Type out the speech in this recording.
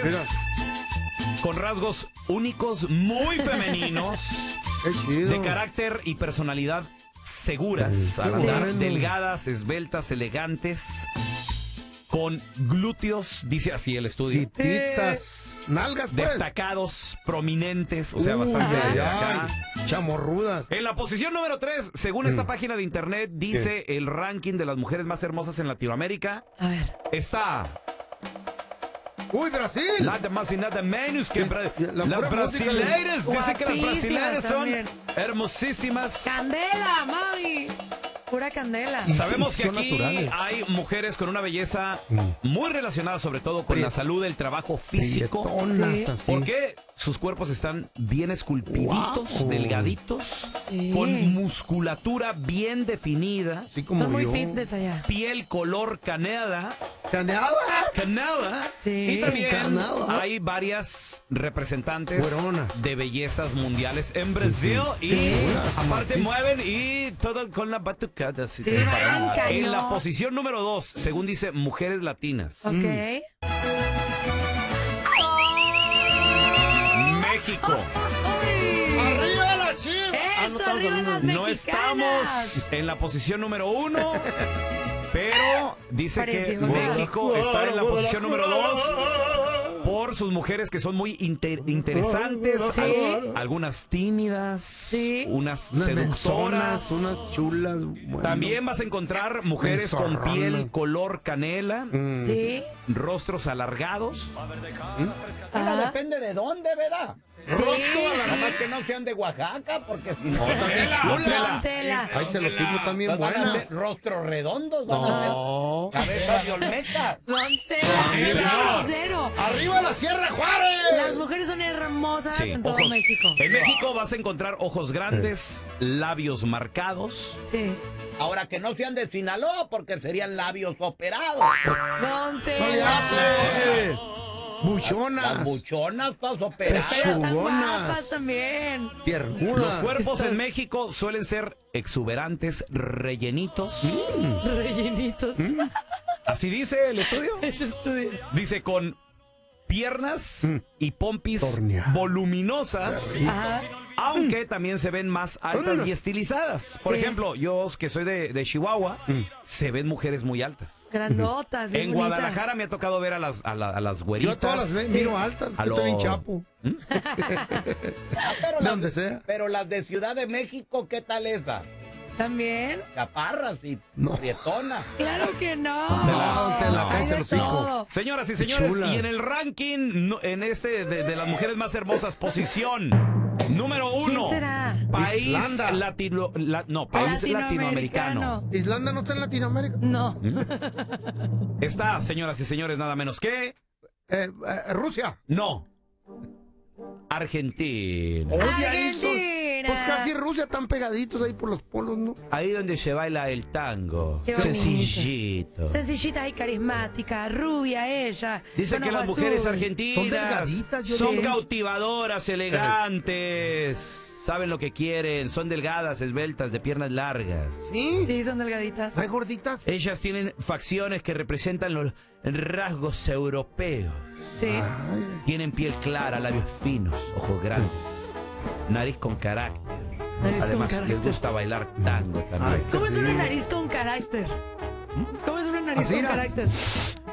mujeres con rasgos únicos, muy femeninos, de carácter y personalidad seguras, al andar, delgadas, esbeltas, elegantes, con glúteos, dice así el estudio. Tititas, nalgas, pues. Destacados, prominentes, o sea, bastante acá. Chamorrudas. En la posición número 3, según esta página de internet, dice el ranking de las mujeres más hermosas en Latinoamérica. A ver. Está... ¡Uy, Brasil! Nada más y nada menos que la las pura brasileiras. Dice que las brasileiras son también. hermosísimas. ¡Candela, mami! Pura candela. Sabemos que son aquí naturales. hay mujeres con una belleza muy relacionada sobre todo con la salud, el trabajo físico. Prietonas, así. Porque sus cuerpos están bien esculpiditos, Wow. delgaditos, Sí. con musculatura bien definida, Así como Son muy yo. fitness allá. piel color canela. ¿Canela? Canela. Sí. Y también Canela. hay varias representantes Güerona. de bellezas mundiales en Brasil y aparte mueven y todo con la batucada. Así Sí, que bailan cañón. en la posición número 2, según dice, mujeres latinas. Ok. México. ¡Arriba la chiva! ¡Eso, arriba las No mexicanas! estamos en la posición número 1, pero dice que Parecimos México está en la posición número 2 por sus mujeres que son muy interesantes, Sí. algunas tímidas, Sí. unas Unas seductoras. menzonas, unas chulas. Bueno. También vas a encontrar mujeres con Menzorrona. piel color canela, Sí. rostros alargados. Ajá. Depende de dónde, ¿verdad? Sí, Nada más sí. que no sean de Oaxaca, porque si no, También Don chulas. Tela. Ay, se los fijo también van a buenas. ser rostros redondos, van a No. ser cabezas de olmeca. Don Tela. señor. Cero. ¡Arriba la Sierra Juárez! Las mujeres son hermosas Sí, en todo ojos. México. En México vas a encontrar ojos grandes, labios marcados. Sí. Ahora que no sean de Sinaloa, porque serían labios operados. Don ¡No le Tela. hace! Las Buchonas. buchonas, todas operadas. Pero están Chugonas. guapas también. Piernudas. Los cuerpos Estas- en México suelen ser exuberantes, rellenitos. Rellenitos. Así dice el estudio. Ese estudio. Dice con piernas y pompis Torneadas. voluminosas, Ajá. aunque también se ven más altas y estilizadas. Por Sí. ejemplo, yo que soy de Chihuahua, se ven mujeres muy altas. Grandotas, bien En bonitas. Guadalajara me ha tocado ver a las Yo güeritas. a todas las miro altas, A que estoy bien lo- chapo. Pero De las, donde sea. pero las de Ciudad de México, ¿qué tal esa? También. Chaparras y No. prietonas. Claro que no. Te la Hay cállate de los hijos. todo. Señoras y Qué señores, chula. y en el ranking, en este de las mujeres más hermosas, posición número 1. ¿Quién será? País Islanda. país latinoamericano. ¿Islanda no está en Latinoamérica? No. Está, señoras y señores, nada menos que... Rusia. No. Argentina. Oye, ahí son- Argentina. Pues casi Rusia, tan pegaditos ahí por los polos, ¿no? Ahí donde se baila el tango. Qué bonito. Sencillito. Sencillita y carismática, rubia ella. Dice con que ojo las mujeres azul. argentinas Son delgaditas, yo son diría. cautivadoras, elegantes, saben lo que quieren, son delgadas, esbeltas, de piernas largas. ¿Sí? Sí, son delgaditas. ¿Hay gorditas? Ellas tienen facciones que representan los rasgos europeos. Sí. Tienen piel clara, labios finos, ojos grandes, nariz con carácter. Nariz con Además, carácter. les gusta bailar tango también. Ay, ¿Cómo es una nariz con carácter? ¿Cómo es una nariz Así con era. carácter?